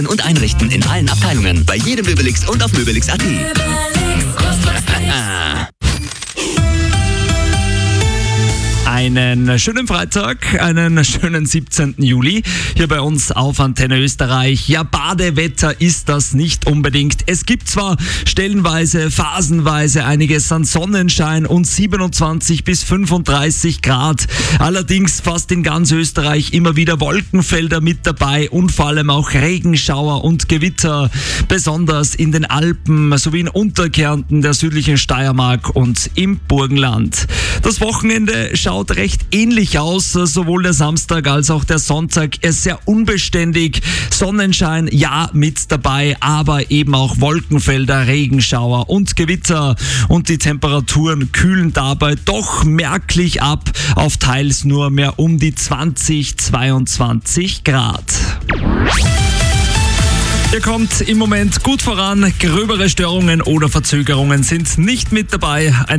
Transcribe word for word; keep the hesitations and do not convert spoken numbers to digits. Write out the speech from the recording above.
Und einrichten in allen Abteilungen. Bei jedem Möbelix und auf möbelix punkt at. Einen schönen Freitag, einen schönen siebzehnten Juli hier bei uns auf Antenne Österreich. Ja, Badewetter ist das nicht unbedingt. Es gibt zwar stellenweise, phasenweise einiges an Sonnenschein und siebenundzwanzig bis fünfunddreißig Grad. Allerdings fast in ganz Österreich immer wieder Wolkenfelder mit dabei und vor allem auch Regenschauer und Gewitter, besonders in den Alpen sowie in Unterkärnten, der südlichen Steiermark und im Burgenland. Das Wochenende schaut recht ähnlich aus, sowohl der Samstag als auch der Sonntag. Er ist sehr unbeständig. Sonnenschein, ja, mit dabei, aber eben auch Wolkenfelder, Regenschauer und Gewitter. Und die Temperaturen kühlen dabei doch merklich ab auf teils nur mehr um die zwanzig, zweiundzwanzig Grad. Ihr kommt im Moment gut voran. Gröbere Störungen oder Verzögerungen sind nicht mit dabei. Eine